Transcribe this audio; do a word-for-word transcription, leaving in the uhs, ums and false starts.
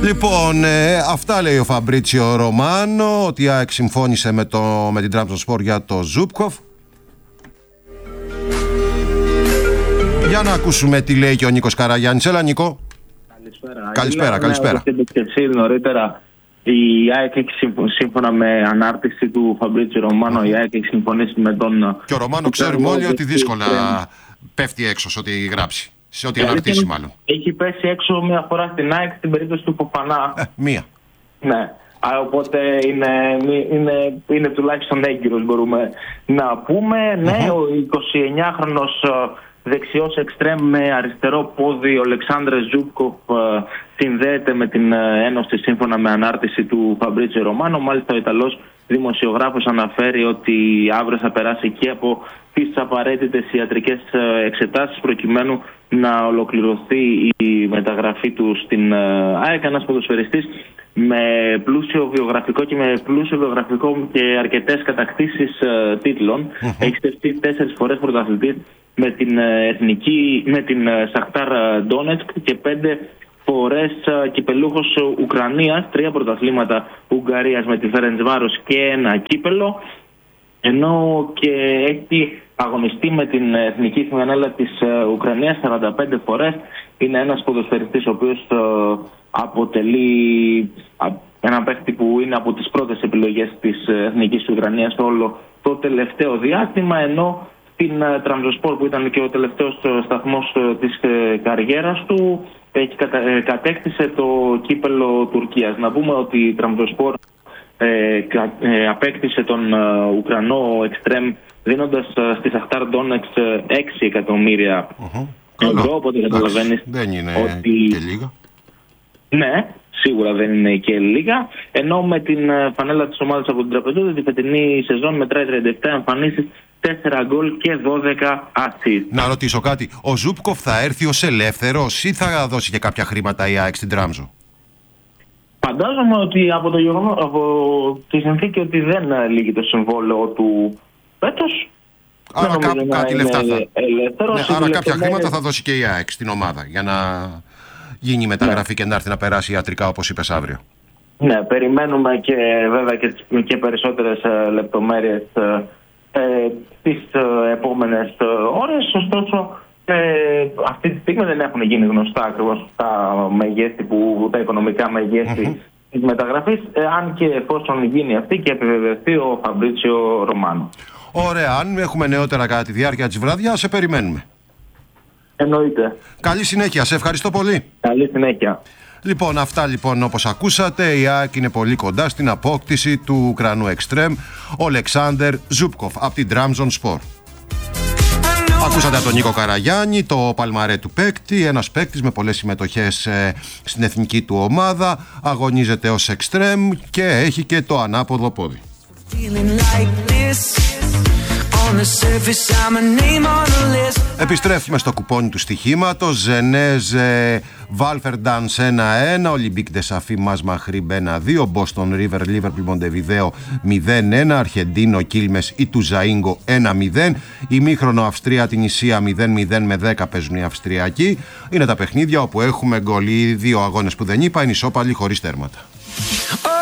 Λοιπόν, ε, αυτά λέει ο Φαμπρίτσιο Ρωμάνο, ότι η ΑΕΚ συμφώνησε με, το, με την Τραμπζονσπορ για το Ζούπκοφ. Για να ακούσουμε τι λέει και ο Νίκος Καραγιάννης. Έλα, Νίκο. Καλησπέρα. Καλησπέρα, καλησπέρα. Ναι, νωρίτερα, η ΑΕΚ έχει σύμφωνα με ανάρτηση του Φαμπρίτσιο Ρωμάνο, mm. η ΑΕΚ έχει συμφωνήσει με τον... Και ο Ρωμάνο ξέρουμε όλοι ότι δύσκολα πέφτει έξω σε ό,τι γράψει. Σε ό,τι αναρτήσει μάλλον. Έχει πέσει έξω μία φορά στην ΑΕΚ στην περίπτωση του Ποπανά. Ε, μία. Ναι. Οπότε είναι, είναι, είναι τουλάχιστον έγκυρος, μπορούμε να πούμε. Mm-hmm. Ναι, ο εικοσιεννιάχρονος δεξιός εξτρέμ με αριστερό πόδι, ο Αλεξάνδρες Ζούπκοφ, συνδέεται με την Ένωση σύμφωνα με ανάρτηση του Φαμπρίτσιο Ρωμάνο. Μάλιστα ο Ιταλός δημοσιογράφος αναφέρει ότι αύριο θα περάσει και από τις απαραίτητες ιατρικές εξετάσεις προκειμένου να ολοκληρωθεί η μεταγραφή του στην ΑΕΚ. Ένας ποδοσφαιριστής με πλούσιο βιογραφικό και με πλούσιο βιογραφικό και αρκετές κατακτήσεις τίτλων. Mm-hmm. Έχει στεφτεί τέσσερις φορές πρωταθλητής με την εθνική, με την Σαχτάρ Ντόνετσκ και πέντε φορές κυπελούχος Ουκρανίας, τρία πρωταθλήματα Ουγγαρίας με τη Φερεντσβάρος και ένα κύπελο, ενώ και έχει αγωνιστεί με την εθνική φινάλα της Ουκρανίας σαράντα πέντε φορές. Είναι ένας ποδοσφαιριστής ο οποίος αποτελεί ένα παίχτη που είναι από τις πρώτες επιλογές της εθνικής Ουκρανίας όλο το τελευταίο διάστημα, ενώ στην Τραμπζονσπορ, που ήταν και ο τελευταίος σταθμός της καριέρας του, κατέκτησε το κύπελο Τουρκίας. Να πούμε ότι η Τραμπζονσπορ ε, ε, απέκτησε τον ε, Ουκρανό εξτρέμ δίνοντας ε, στη Σαχτάρ Ντόνετσκ έξι εκατομμύρια uh-huh. ευρώ, οπότε καταλαβαίνεις δεν είναι ότι... και λίγα. Ναι, σίγουρα δεν είναι και λίγα. Ενώ με την φανέλα της ομάδας από την Τραπεζούδα, τη φετινή σεζόν μετράει τριάντα επτά εμφανίσεις, τέσσερα γκολ και δώδεκα assist. Να ρωτήσω κάτι. Ο Ζούπκοφ θα έρθει ως ελεύθερος ή θα δώσει και κάποια χρήματα η ΑΕΚ στην Τράμζο? Φαντάζομαι ότι από, το γεγονό, από τη συνθήκη ότι δεν λύγει το συμβόλαιο του φέτος, άρα κάπου κάτι λεφτά θα... ελεύθερος, ναι, άρα κάποια χρήματα θα δώσει και η ΑΕΚ στην ομάδα για να γίνει η μεταγραφή, ναι, και να έρθει να περάσει ιατρικά όπως είπες αύριο. Ναι, περιμένουμε και βέβαια και, και περισσότερες λεπτομέρειες ε, τις ε, επόμενες ε, ώρες. Ωστόσο, ε, αυτή τη στιγμή δεν έχουν γίνει γνωστά ακριβώς τα μεγέθη, που, τα οικονομικά μεγέθη mm-hmm. της μεταγραφής, ε, αν και εφόσον γίνει αυτή και επιβεβαιωθεί ο Φαμπρίτσιο Ρωμάνο. Ωραία, αν έχουμε νεότερα κατά τη διάρκεια της βραδιάς, σε περιμένουμε. Εννοείται. Καλή συνέχεια, σε ευχαριστώ πολύ. Καλή συνέχεια. Λοιπόν, αυτά λοιπόν όπως ακούσατε, η ΑΕΚ είναι πολύ κοντά στην απόκτηση του Ουκρανού εξτρέμ, ο Αλεξάνδερ Ζούπκοφ από την Τραμπζονσπορ. Ακούσατε από τον Νίκο Καραγιάννη το παλμαρέ του παίκτη, ένας παίκτης με πολλές συμμετοχές ε, στην εθνική του ομάδα, αγωνίζεται ως εξτρέμ και έχει και το ανάποδο πόδι. Επιστρέφουμε στο κουπόνι του στοιχήματος. Ζενέζε Βάλφερντανς ένα ένα, Ολυμπίκ Ντεσαφή Μας Μαχρήμπ ένα δύο, Μπόστον Ρίβερ Λίβερπουλ Μοντεβιδέο μηδέν ένα, Αρχεντίνο Κίλμες Ιτουζαΐγκο ένα μηδέν, ημίχρονο Αυστρία την Ισία μηδέν μηδέν με δέκα παίζουν οι Αυστριακοί. Είναι τα παιχνίδια όπου έχουμε γκολ. Οι δύο αγώνες που δεν είπα είναι ισόπαλοι χωρίς τέρματα.